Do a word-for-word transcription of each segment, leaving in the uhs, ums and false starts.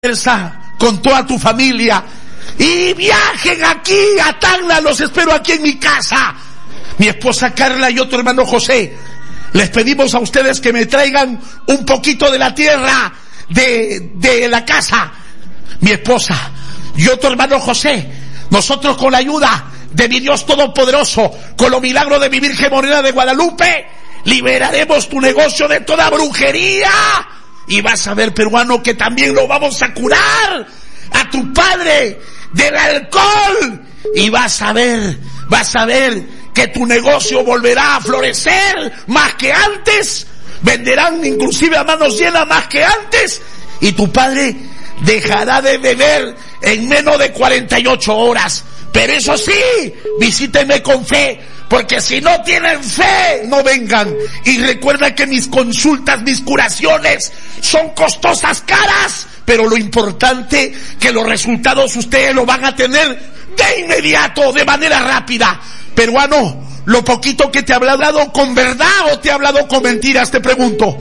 con toda tu familia y viajen aquí a Tacna. Los espero aquí en mi casa. Mi esposa Carla y otro hermano José, les pedimos a ustedes que me traigan un poquito de la tierra de, de la casa. Mi esposa y otro hermano José, nosotros con la ayuda de mi Dios Todopoderoso, con los milagros de mi Virgen Morena de Guadalupe, liberaremos tu negocio de toda brujería. Y vas a ver, peruano, que también lo vamos a curar a tu padre del alcohol. Y vas a ver, vas a ver que tu negocio volverá a florecer más que antes. Venderán inclusive a manos llenas más que antes. Y tu padre dejará de beber en menos de cuarenta y ocho horas. Pero eso sí, visítenme con fe, porque si no tienen fe, no vengan. Y recuerda que mis consultas, mis curaciones son costosas, caras, pero lo importante que los resultados ustedes lo van a tener de inmediato, de manera rápida. Peruano, lo poquito que te ha hablado, ¿con verdad o te ha hablado con mentiras? Te pregunto.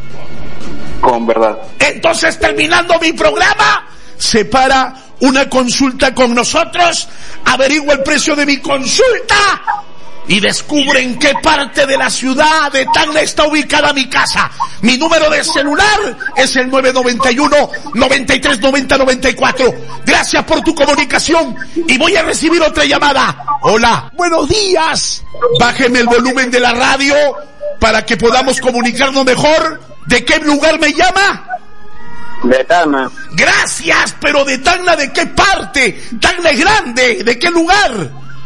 Con verdad. Entonces, terminando mi programa, separa una consulta con nosotros, averigua el precio de mi consulta y descubre en qué parte de la ciudad de Tacna está ubicada mi casa. Mi número de celular es el nueve nueve uno, noventa y tres, noventa, noventa y cuatro. Gracias por tu comunicación y voy a recibir otra llamada. Hola, buenos días. Bájeme el volumen de la radio para que podamos comunicarnos mejor. ¿De qué lugar me llama? De Tacna. Gracias, pero de Tacna, ¿de qué parte? Tacna es grande, ¿de qué lugar?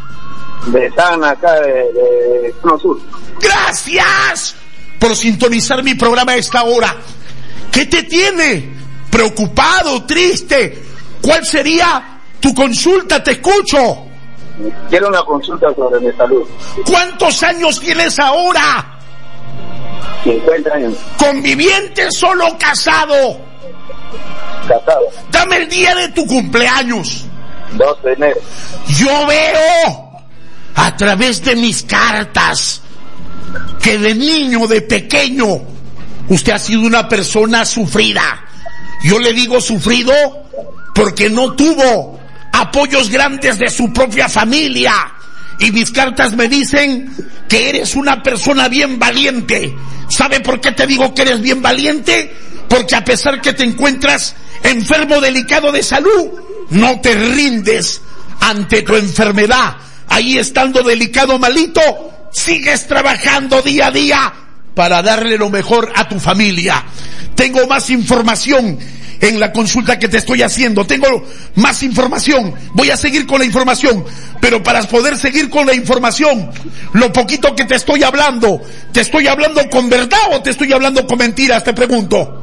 De Tacna, acá de, de Zona Sur. Gracias por sintonizar mi programa a esta hora. ¿Qué te tiene? ¿Preocupado, triste? ¿Cuál sería tu consulta? Te escucho. Quiero una consulta sobre mi salud. ¿Cuántos años tienes ahora? cincuenta años. ¿Conviviente, solo casado? Casado. Dame el día de tu cumpleaños. dos de enero. Yo veo a través de mis cartas que de niño, de pequeño, usted ha sido una persona sufrida. Yo le digo sufrido porque no tuvo apoyos grandes de su propia familia. Y mis cartas me dicen que eres una persona bien valiente. ¿Sabe por qué te digo que eres bien valiente? Porque a pesar que te encuentras enfermo, delicado de salud, no te rindes ante tu enfermedad. Ahí estando delicado, malito, sigues trabajando día a día para darle lo mejor a tu familia. Tengo más información en la consulta que te estoy haciendo. Tengo más información. Voy a seguir con la información. Pero para poder seguir con la información, lo poquito que te estoy hablando, ¿te estoy hablando con verdad o te estoy hablando con mentiras? Te pregunto.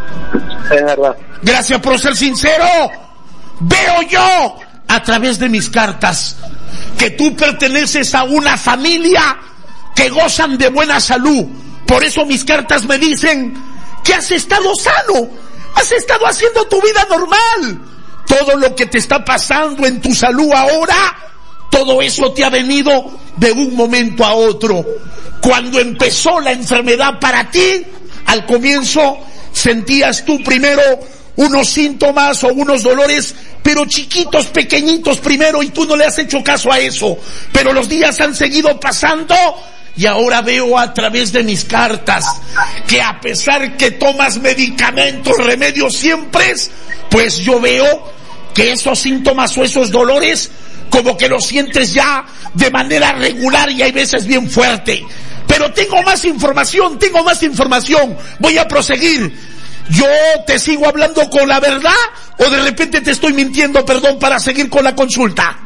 Es verdad. Gracias por ser sincero. Veo yo a través de mis cartas que tú perteneces a una familia que gozan de buena salud. Por eso mis cartas me dicen que has estado sano, has estado haciendo tu vida normal. Todo lo que te está pasando en tu salud ahora, todo eso te ha venido de un momento a otro. Cuando empezó la enfermedad para ti, al comienzo sentías tú primero unos síntomas o unos dolores, pero chiquitos, pequeñitos primero, y tú no le has hecho caso a eso. Pero los días han seguido pasando y ahora veo a través de mis cartas que a pesar que tomas medicamentos, remedios siempre, pues yo veo que esos síntomas o esos dolores como que los sientes ya de manera regular y hay veces bien fuerte. Pero tengo más información, tengo más información. Voy a proseguir. ¿Yo te sigo hablando con la verdad o de repente te estoy mintiendo, perdón, para seguir con la consulta?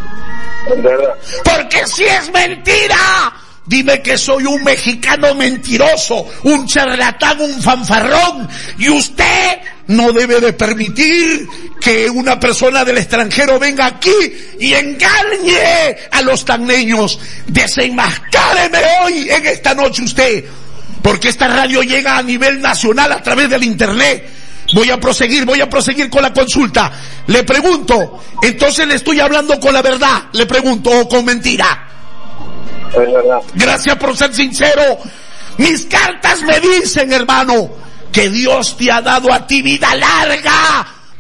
Es verdad. Porque si es mentira, dime que soy un mexicano mentiroso, un charlatán, un fanfarrón, y usted no debe de permitir que una persona del extranjero venga aquí y engañe a los tacneños. Desenmascáreme hoy, en esta noche usted, porque esta radio llega a nivel nacional a través del internet. Voy a proseguir, voy a proseguir con la consulta. Le pregunto, entonces le estoy hablando con la verdad, le pregunto, o con mentira. Es verdad. Gracias por ser sincero. Mis cartas me dicen, hermano, que Dios te ha dado a ti vida larga,